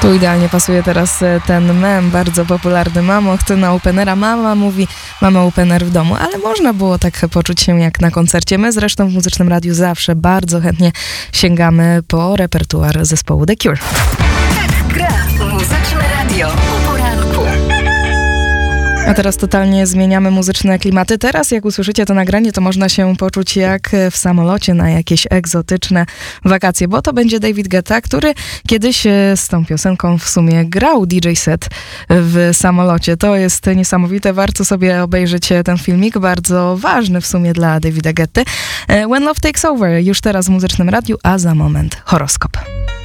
Tu idealnie pasuje teraz ten mem, bardzo popularny. Mamo, chcę na openera. Mama mówi, mamy opener w domu, ale można było tak poczuć się jak na koncercie. My zresztą w Muzycznym Radiu zawsze bardzo chętnie sięgamy po repertuar zespołu The Cure. Tak gra Muzyczne Radio o poranku. A teraz totalnie zmieniamy muzyczne klimaty. Teraz jak usłyszycie to nagranie, to można się poczuć jak w samolocie na jakieś egzotyczne wakacje, bo to będzie David Guetta, który kiedyś z tą piosenką w sumie grał DJ set w samolocie. To jest niesamowite, warto sobie obejrzeć ten filmik, bardzo ważny w sumie dla Davida Guetty. When Love Takes Over, już teraz w Muzycznym Radiu, a za moment horoskop.